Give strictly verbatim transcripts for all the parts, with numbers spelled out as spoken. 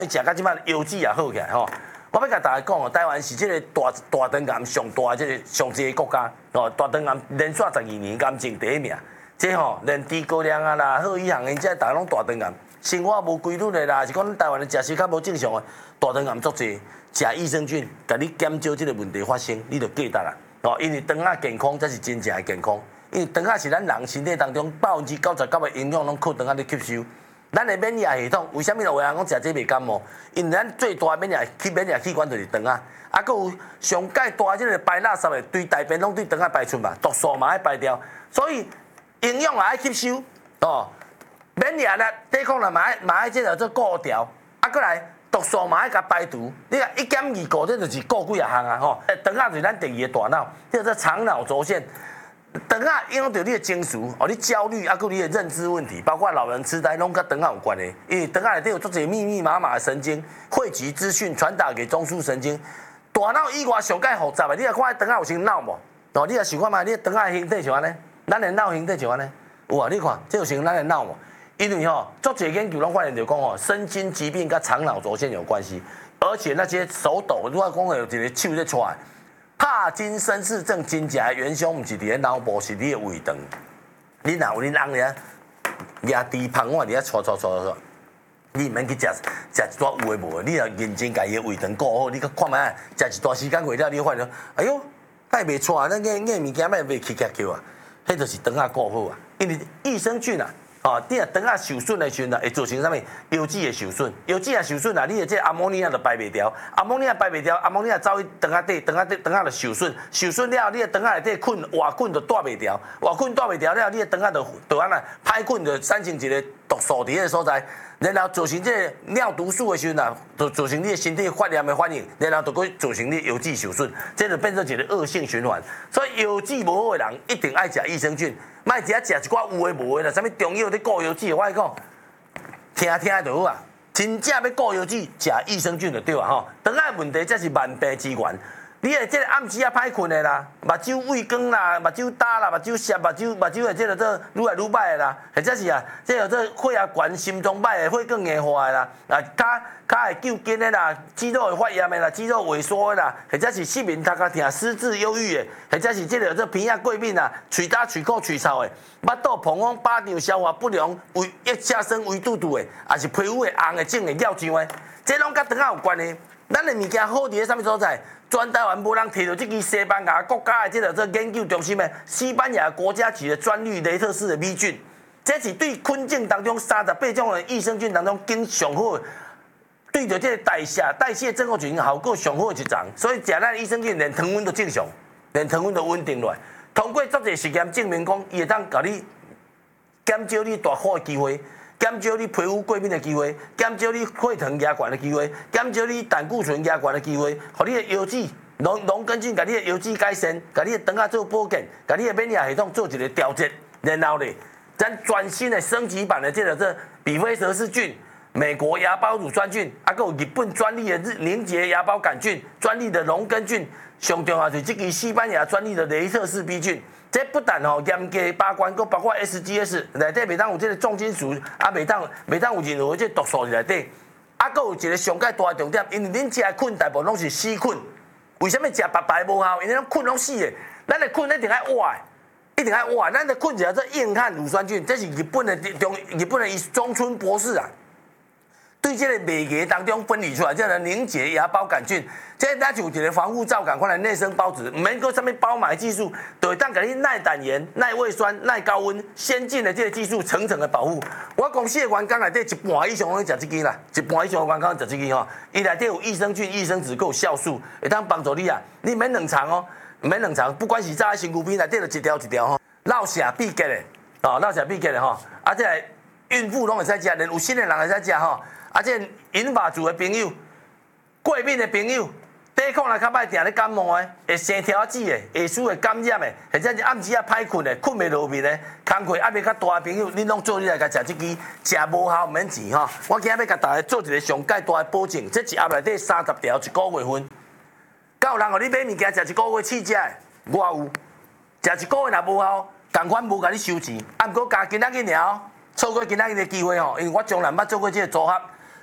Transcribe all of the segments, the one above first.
食到即摆腰子也好起来吼。我要甲大家讲哦，台湾是即个大大肠癌上大即个上济个国家哦，大肠癌连续十二年癌症第一名。即吼连低高粱啊啦、贺一航因这大家拢大肠癌，生活无规律的啦，是讲台湾的食食较无正常的，大肠癌足济。食益生菌，甲你减少即个问题发生，你就记得啦。哦，因为肠仔健康才是真正的健康。因为肠仔是咱人身体当中百分之九十九的营养拢靠肠仔咧吸收。咱的免疫系统为什么有人讲食这袂感冒？因为咱最大的免疫器免疫器官就是肠仔，啊，佮有上界大即个排垃圾的，对大便拢对肠仔排出嘛，毒素嘛爱排掉，所以营养也爱吸收哦，免疫力抵抗力嘛爱嘛爱即个做顾调，啊，佮来。毒素嘛爱甲排除，你看一减二顾，这就是顾几啊项啊吼。肠仔就是咱第二个大脑，叫做肠脑轴线。肠仔影响到你的情绪，哦，你焦虑，啊，佮你的认知问题，包括老人痴呆，拢甲肠仔有关的。因为肠仔内底有足侪密密麻麻的神经，汇集资讯传达给中枢神经。大脑以外上介复杂的，你来看肠仔有像脑无？哦，你来想看嘛，你肠仔形体像安尼，咱的脑形体像安尼，有啊？你看，这就像咱的脑无？因为吼，足侪研究拢发现就讲吼，身心疾病跟肠脑轴线有关系，而且那些手抖，如果讲有一个手在出来，帕金森氏症真正的元凶，毋是伫咧脑部，是你的胃肠。你若有恁翁咧，压低胖碗伫遐搓搓搓搓，你毋免去食食一撮有诶无诶，你若认真家己的胃肠顾好，你去看卖，食一段时间过了，你发现，哎哟，太袂错啊，咱硬硬物件卖袂起起叫啊，迄就是肠仔顾好啊，因为益生菌啊。哦，你若肠仔受损的时阵啊，会造成啥物？腰子的受损，腰子啊受损啊，你的这阿莫尼亚就排袂掉，阿莫尼亚排袂掉，阿莫尼亚走去肠仔底，肠仔底肠仔就受损，受损了，你的肠仔内底菌活菌就带袂掉，活菌带袂掉了，你的肠仔就就安那歹菌就产生一个毒素伫个所在，然后造成这个尿毒素的时阵啊，就造成你的身体发炎的反应，然后就会造成你腰子受损，这就变成一个恶性循环。所以腰子无好的人一定爱食益生菌。莫只食一寡有诶无诶啦，啥物中药咧顾腰子，我跟你讲，听听就好啊。真正要顾腰子，食益生菌就对啊吼。肠仔问题才是万病之源。你诶，即个暗时啊歹困诶啦，目睭畏光啦，目睭焦啦，目睭涩，目睭目睭诶，即个做愈来愈歹诶啦，或者是啊，即个做血压悬、心脏歹诶，血管硬化诶啦，啊，骹骹会揪筋诶啦，肌肉会发炎诶啦，肌肉萎缩诶啦，或者是失眠、头壳疼、失智、忧郁诶，或者是即个做鼻仔过敏啊，喙焦、喙苦、喙臭诶，腹肚膨风、巴掌、消化不良、胃液下生、胃肚肚诶，也是皮肤会红诶、肿诶、尿胀诶，这拢甲肠仔有关系。咱诶物件好伫咧啥物所在？全台湾无人摕到这支西班牙国家的这个这研究中心的西班牙国家级的专利雷特氏的米菌，这是对菌种当中三十八种的益生菌当中经上好的，对着这个代谢代谢症候群效果上好的一种，所以食咱益生菌连糖分都正常，连糖分都稳定落来。通过足侪实验证明讲，伊会当甲你减少你大火的机会。减少你皮肤过敏的机会，减少你血糖压悬的机会，减少你胆固醇压悬的机会，互你的腰子龙龙根菌，甲你的腰子改善，甲你的肠仔做保健，甲你的免疫系统做一个调节，然后咧，咱全新的升级版的这个这比菲蛇氏菌、美国芽孢乳酸菌，啊，还有日本专利的日凝结芽孢杆菌、专利的龙根菌，上重要是这个西班牙专利的雷特氏 B 菌。这不但吼严格把关，佫包括 S G S 内底袂当有这个重金属，啊袂当袂当有任何这毒素内底，啊佫有一个上界大的重点，因为恁食的菌大部分拢是死菌，为什么食白白无效？因为咱菌拢死的，咱的菌一定爱活的，一定爱活的。咱的菌叫做硬汉乳酸菌，这是日本的中日本的中村博士啊。对这个媒介当中分离出来，叫做凝结芽孢杆菌，这它就有一个防护罩，赶快来内生孢子，唔免搁上面包埋技术，就会当给你耐胆盐、耐胃酸、耐高温，先进的这个技术层层的保护。我公司的员工内底一半以上拢食这支啦，一半以上的员工食这支吼，伊内底有益生菌、益生质，够酵素，会当帮助你啊。你免冷藏哦，免冷藏，不管是早身躯边内底就一条一条吼，老舍必结的，哦，老舍必结的吼，啊，这个孕妇拢会使食，连有新的人会使食吼。啊，这银发族的朋友、过敏的朋友、抵抗力较歹、定咧感冒的、会生条子的、会输会感染的，或者是暗时啊歹困的、困袂落眠的、工课压力较大的朋友，恁拢做你来甲食这支，食无效毋免钱吼。我今日要甲大家做一个上界大的保证，这一盒内底三十条，一个月份。敢有人互你买物件食一个月试食的？我有，食一个月若无效，同款无甲你收钱，啊，毋过加今仔日尔，错过今仔日的机会吼，因为我从来捌做过这个组合。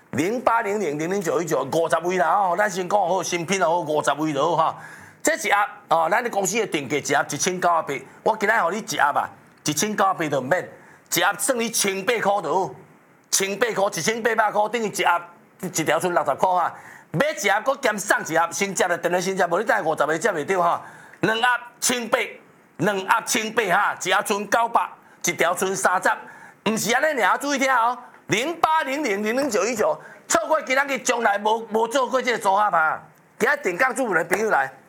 零八零零零零九一九五十位啦吼，咱先讲好新品好五十位就好哈。这一盒哦，咱的公司的定价一盒一千九百八，我今仔互你一盒啊，一千九百八就免，一盒算你千八块就好，千八块一千八百块等于一盒一条剩六十块哈。买一盒，搁兼送一盒，先接的，等下先接，无你等五十个接袂到哈。两盒千八，两盒千八哈，一盒剩九百，一条剩三十，唔是安尼尔，注意听哦。零八零零零零九一九，错过今仔日从来无无做过这个组合嘛。今仔定岗主的朋友来，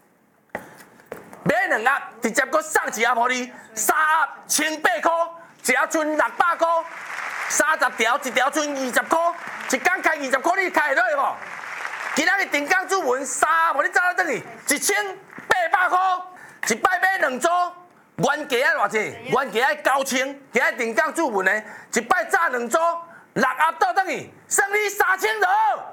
买两盒，直接搁送一盒互你，三盒千八块，一盒剩六百块，三十条，一条剩二十块，一工开二十块，你开会落去无？今仔日定岗主文三盒，你走到等去，一千八百块，一摆买两组。原价啊偌济？原价爱九千，今仔定岗主文的，一摆炸两组，六盒倒等去，算你三千就好。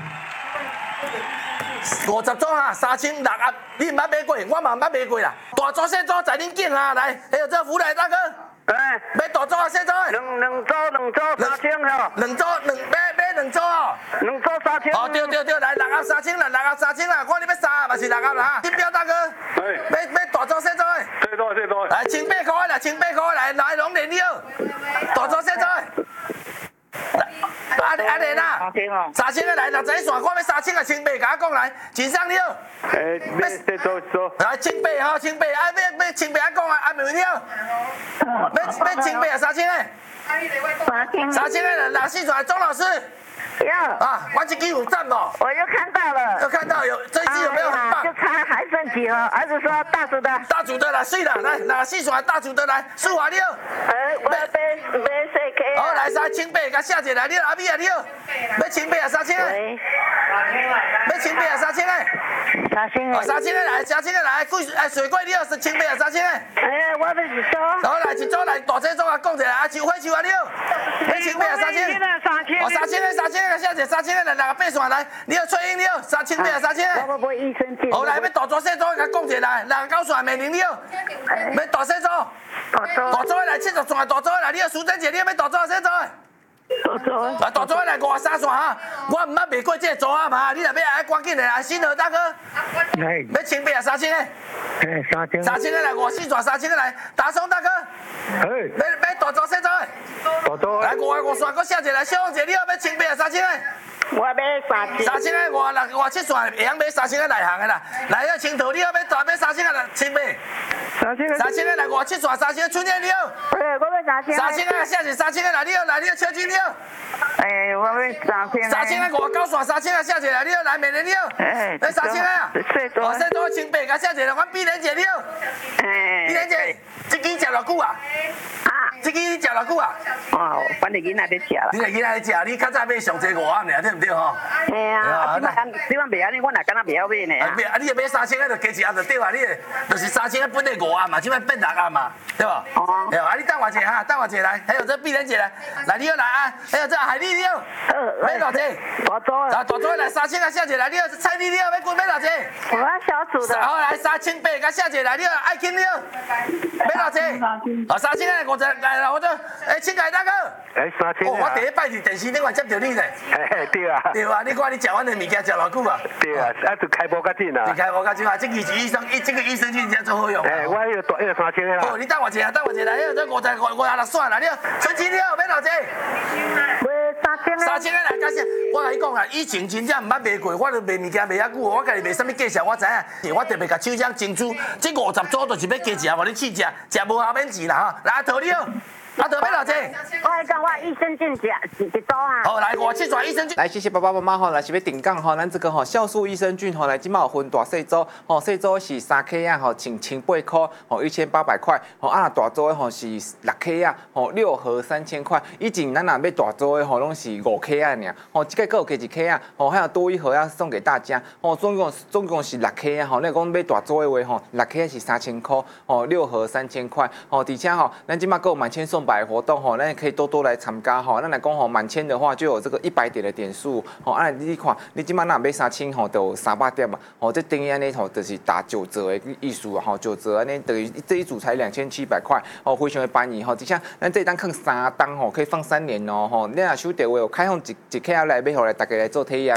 五十组哈，三千六盒，你毋捌买过，我嘛毋捌买过啦。大组小组在恁拣哈，来，还有这福来大哥。 哎， 买大组啊，小组的？ 两两组两组三千吼。 两组两买买两组哦。 两组三千。 哦，对对对，来六盒三千啦，六盒三千啦，看你要三盒嘛是六盒啦哈。金彪大哥。 哎。 买买大组小组的。 最多最多。 来千八块啦，千八块来，来拢连了。大组小组的。安安尼啦， 三千哦。 三千个来，六十一线，我要三千个千八，甲我讲来，真上了。 诶，要再做做。 来千八吼，千八，啊要要千八啊讲啊，啊袂了。要要千八啊，三千个。 三千。 三千个人，哪四转？钟老师。 有。 啊，我这支有赞不？ 我又看到了。 又看到有这一支有没有很棒？ 就差还剩几盒，儿子说大组的。 大组的啦，是啦，来哪四转大组的来，四华六。 哎，我买买四 K。 好，来三千八，甲下姐来，你阿米啊你，要千八啊三千个。要千八啊三千个。 三千个。 哦，三千个来，三千个来，贵哎水贵了是千八啊三千个。 哎，我要一组。 好来一组来，大这组啊讲一下，啊，秋花秋啊了，要千八啊三千。 三千。 哦，三千个三千个小姐，三千个来，两个八线来，你要吹音了，三千八啊三千个。 我不会医生进。 好来，要大组小组甲讲一下来，两个九线没零了，要大小组。 大组。 大组的来七十线，大组的来，你要苏贞姐，你要要大组小组的。 大组。 啊，大组的来五十三线哈，我毋捌卖过这个组啊嘛，你若要爱赶紧的来，新河大哥。 哎。 要千八啊三千个。 哎，三千。 三千个来，五四线三千个来，打松大哥。 哎。 要要大组小组的。 大组。 来五个五线，搁下一来，小王姐，你要要千八啊三千个。 我要三千。 三千个五六五七线，会晓买三千个内行的啦。来要青桃，你要要大买三千个来，千八。 三千个。 三千个来五七线，三千个春燕你好。 哎，我要三千。 三千个下一三千个来，你好来，你好秋金你好。 哎，我要三千。 三千个五九线，三千个下一来，你好来美人你好。 哎。 那三千个啊。 最多。 哦，最多千八，甲下一来，阮碧莲姐你好。 哎。 碧莲姐，这支食偌久啊？ 啊。 这支你食偌久啊？ 哦，反正囡仔在食啦。 你来囡仔在食，你较早买上济五盒尔，对毋对吼？ 哎呀，啊，即摆袂安尼，我哪敢若袂晓买呢？ 啊，啊，你买三千个就加一盒就对啊，你就是三千个本来五盒嘛，即摆变六盒嘛，对吧？哦。对啊，你等我一下哈，等我一下来，还有这碧莲姐来，来你好来啊，还有这海丽你好，买偌济？ 大组啊，大组来三千个小姐来，你好蔡丽你好，要几买偌济？ 我小组的。 好来三千八个小姐来，你好爱卿你好，买偌济？啊，三千个五十来啦，我这诶，请凯大哥。 哎，三千。 哦，我第一摆伫电视顶我接到你咧。 嘿对啊。 对啊，你看你食阮的物件食偌久啊？ 对啊，啊就开播较紧啊。 你开播较紧啊，这个是医生，这个益生菌真做好用。 哎，我迄个大迄个三千个啦。 好，你等我一下，等我一下，迄个这五十五五十六线啦，你好，春琪你好，买偌济？ 买三千个。 三千个来，感谢。我甲你讲啊，以前真正毋捌卖过，我都卖物件卖遐久，我家己卖啥物介绍，我知影。我特别甲手掌珍珠，这五十组就是要加食，互你试食，食无效免钱啦哈。来，阿桃你好。阿德买偌济？ 我来讲，我益生菌食一一组啊。 好，来五七转益生菌。 来，谢谢爸爸妈妈吼，来是要顶杠吼，咱这个吼酵素益生菌吼，来今嘛有分大细组，吼细组是三 K 啊，吼千千八块，吼一千八百块，吼啊大组的吼是六 K 啊，吼六盒三千块。以前咱若要大组的吼，拢是五 K 啊尔，吼这个还有加一 K 啊，吼还有多一盒要送给大家，吼总共总共是六 K 啊，吼你讲要大组的话吼，六 K 是三千块，吼六盒三千块，吼而且吼咱今嘛还有满千送。 百活动吼，那可以多多来参加吼。那来讲吼，满千的话就有这个一百点的点数吼。啊，你看，你今晚那买三千吼，就有三百点嘛。吼，这等于安尼吼，就是打九折的意思啊吼，九折安尼等于这一组才两千七百块哦，非常的便宜吼。就像咱这单放三档吼，可以放三年哦吼。你若手电话有开放一一克来买回来，大家来做体验。